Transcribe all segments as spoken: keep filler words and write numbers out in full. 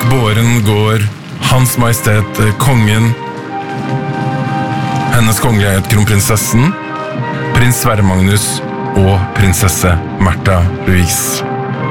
båren går Hans Majestet Kongen, Hennes Kongelighet Kronprinsessen, Prins Sverre Magnus og prinsesse Märtha Louise.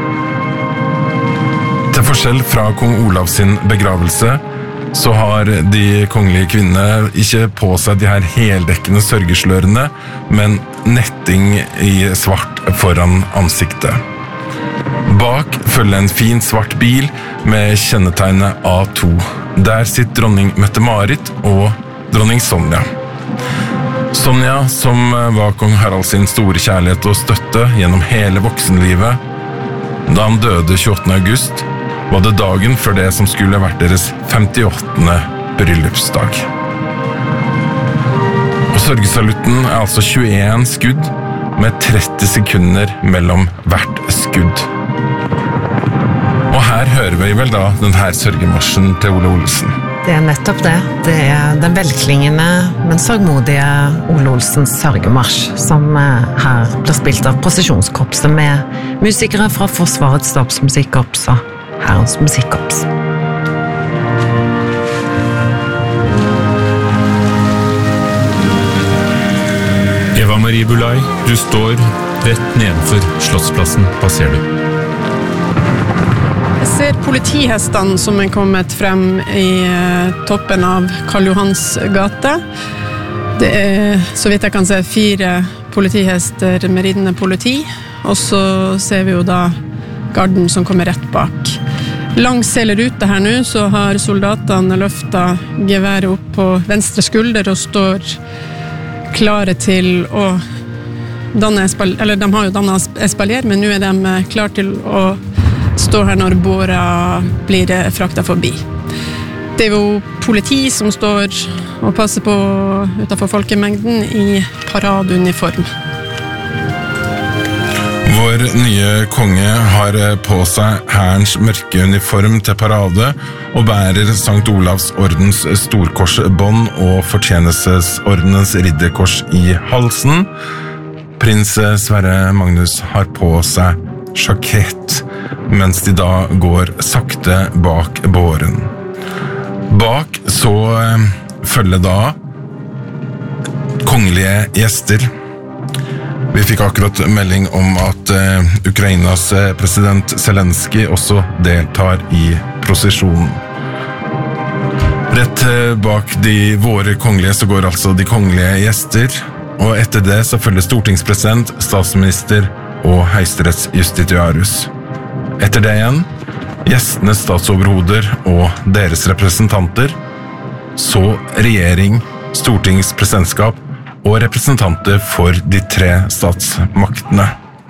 Til forskjell fra kong Olav sin begravelse, så har de kongelige kvinnene ikke på seg de her heldekkende sørgeslørene, men netting i svart foran ansiktet. Bak følger en fin svart bil med kjennetegnet A to. Der sitter dronning Mette-Marit og dronning Sonja. Sonja, som var kong Harald sin store kjærlighet og støtte gjennom hele voksenlivet, da han døde tjueåttende august, var det dagen før det som skulle vært deres femtiåttende bryllupsdag. Og sørgesalutten er altså tjueen skudd med tretti sekunder mellom hvert skudd. Og her hører vi vel da denne sørgemarsjen til Ole Olsen. Det er nettopp det. Det er den velklingende, men sørgmodige Ole Olsens sørgemarsj, som her blir spilt av prosesjonskorpset med musikere fra Forsvarets stabsmusikkorps og Hærens musikkorps. Eva Marie Bulai, du står rett nedenfor Slottsplassen. Hva ser du? Jeg ser politihestene som er kommet frem i toppen av Karl Johans gate. Det er, så vidt jeg kan se, fire politihester med ridende politi, og så ser vi jo da garden som kommer rett bak. Langs hele ruta her nå så har soldatene løftet geværet opp på venstre skulder og står klare til å danne espalier, eller de har jo dannet espalier, men nå er de klare til å stå her når båra blir fraktet forbi. Det er jo politi som står og passer på utenfor folkemengden i paradeuniform. Vår nye konge har på seg hærens mørke uniform til parade og bærer Sankt Olavs ordens storkorsbånd og fortjenestesordenens ridderkors i halsen. Prins Sverre Magnus har på seg sjakett, mens de da går sakte bak båren. Bak så følger da kongelige gjester. Vi fikk akkurat melding om at uh, Ukrainas president Zelensky også deltar i prosesjonen. Rett uh, bak de våre kongelige så går altså de kongelige gjester, og etter det så følger stortingspresident, statsminister og høyesterettsjustitiarius. Etter det igjen, gjestenes statsoverhoder og deres representanter, så regjering, stortingspresidentskap og representanter for de tre statsmaktene.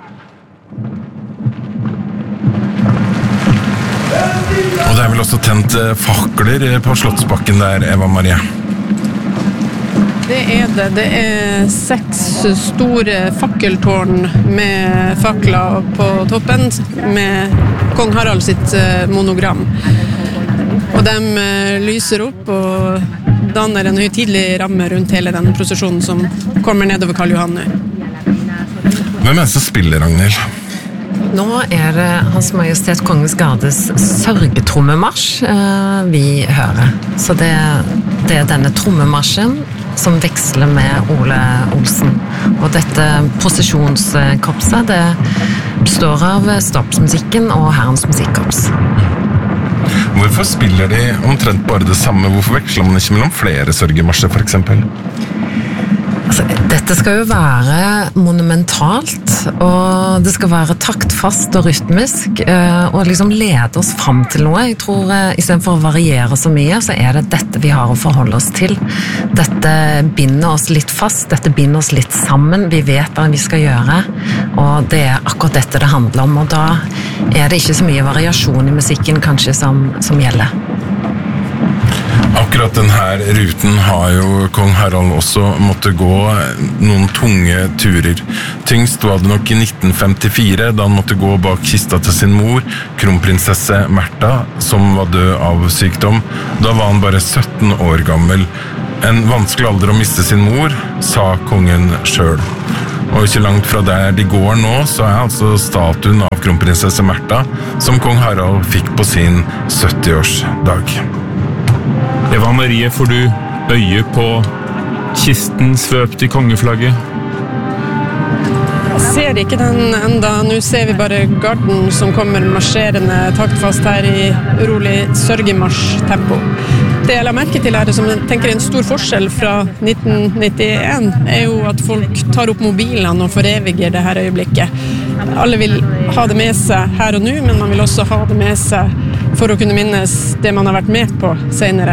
Og det er vel også tent fakler på Slottsbakken der, Eva Marie? Det er det. Det er seks store fakkeltårn med fakler på toppen med kong Harald sitt monogram. Og de lyser opp og danner en høytidelig ramme rundt hele den prosesjonen som kommer nedover Karl Johan nå. Hvem er det som spiller, Ragnhild? Nå er det Hans Majestet Kongens Gardes sørgetrommemarsj eh, vi hører. Så det, det er denne trommemarsjen som veksler med Ole Olsen. Og dette prosesjonskorpset, det består av stabsmusikken og Hærens musikkorps. Hvorfor spiller de omtrent bare det samme? Hvorfor veksler man ikke mellom flere sørgemarsjer, for eksempel? Altså, dette skal jo være monumentalt, og det skal være taktfast og rytmisk, og liksom lede oss frem til noe. Jeg tror, i stedet for å variere så mye, så er det dette vi har å forholde oss til. Dette binder oss litt fast, dette binder oss litt sammen, vi vet hva vi skal gjøre, og det er akkurat dette det handler om, og da er det ikke så mye variasjon i musikken kanskje som, som gjelder. Akkurat denne ruten har jo kong Harald også måttet gå noen tunge turer. Tyngst var det nok i nitten femtifire, da han måtte gå bak kista til sin mor, kronprinsesse Märtha, som var død av sykdom. Da var han bare sytten år gammel. En vanskelig alder å miste sin mor, sa kongen selv. Og ikke langt fra der de går nå, så er altså statuen av kronprinsesse Märtha, som kong Harald fikk på sin sytti-årsdag. Eva Marie, får du øye på kisten svøpt i kongeflagget? Jeg ser ikke den enda. Nå ser vi bare garden som kommer marsjerende taktfast her i urolig sørgemarsjtempo. Det jeg la merke til her, som jeg tenker er en stor forskjell fra nitten nittien, er jo at folk tar opp mobilene og foreviger det her øyeblikket. Alle vil ha det med seg her og nå, men man vil også ha det med seg for å kunne minnes det man har vært med på senere.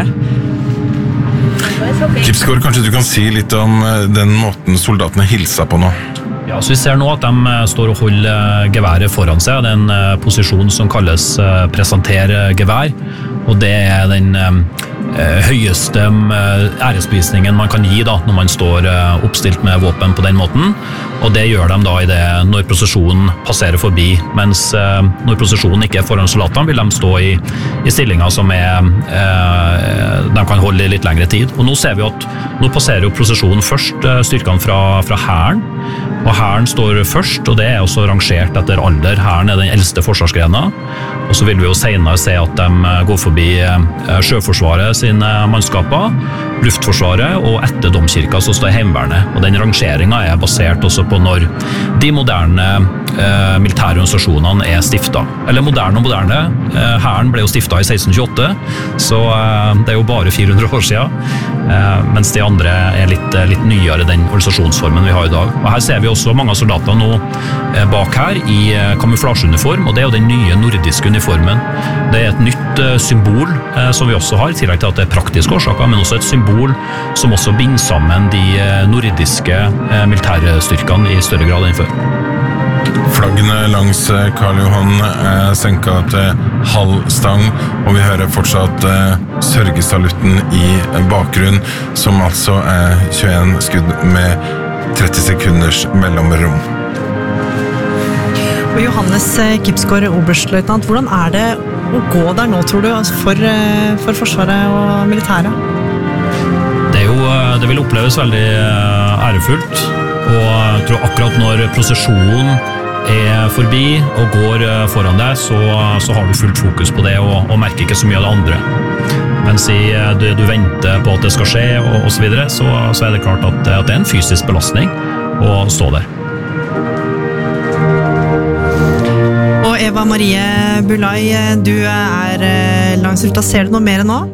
Kipsgaard, kanskje du kan si litt om den måten soldatene hilsa på nå? Ja, så vi ser nå at de står og holder geværet foran seg. Det er en posisjon som kalles presentere gevær, og det er den eh, høyeste æresbevisningen man kan gi da, når man står eh, oppstilt med våpen på den måten, og det gjør de da i det når prosesjonen passerer forbi, mens eh, når prosesjonen ikke er foran soldatene, vil de stå i, i stillinger som er, eh, de kan holde i litt lengre tid. Og nå ser vi at nå passerer jo prosesjonen først eh, styrkene fra, fra hæren, og hæren står først, og det er også rangert etter alder. Hæren er den eldste forsvarsgrena, og så vil vi jo senere se at de går forbi Sjøforsvaret sine mannskaper, Luftforsvaret, og etter domkirka så står Heimevernet. Og den rangeringen er basert også på når de moderne eh, militære organisasjonene er stiftet. Eller moderne og moderne. Eh, hæren ble jo stiftet i seksten tjueåtte, så eh, det er jo bare fire hundre år siden. Eh, mens de andre er litt, litt nyere den organisasjonsformen vi har i dag. Og her ser vi også mange av soldatene nå eh, bak her i eh, kamuflasjeuniform, og det er jo den nye nordiske uniformen. Det er et nytt eh, symbol eh, som vi også har, i tillegg til at det er praktiske årsaker, men også et symbol som også binder sammen de nordiske militærstyrkene i større grad enn før. Flaggene langs Karl Johan er senket til halv stang, og vi hører fortsatt sørgesalutten i bakgrunn, som altså er tjueen skudd med tretti sekunders mellomrom. Og Johannes Kipsgaard, oberstløytnant, hvordan er det å gå der nå, tror du, for, for Forsvaret og militæret? Det, er jo, det vil oppleves veldig ærefullt, og jeg tror akkurat når prosesjonen er forbi og går foran deg, så, så har du fullt fokus på det og, og merker ikke så mye av det andre. Mens i, du, du venter på at det skal skje og, og så videre, så, så er det klart at, at det er en fysisk belastning å stå der. Og Eva Marie Bulai, du er langs ruta. Ser du noe mer nå?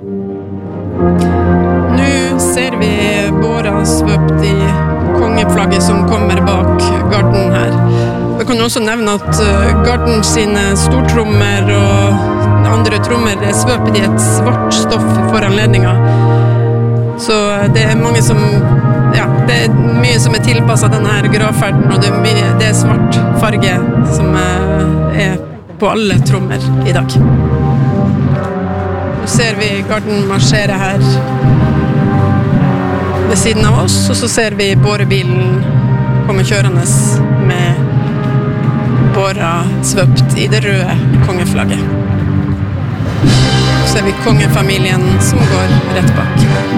Nå ser vi båra svøpt i kongeflagget som kommer bak garden her. Jeg kan også nevne at garden sine stortrommer og andre trommer er svøpet i et svart stoff for anledningen. Så det er mange som, ja, det er mye som er tilpasset denne gravferden, og det er, mye, det er svart farge som er på alle trommer i dag. Nå ser vi garden marsjere her ved siden av oss, og så ser vi bårebilen komme kjørende med båra svøpt i det røde kongeflagget. Så ser vi kongefamilien som går rett bak.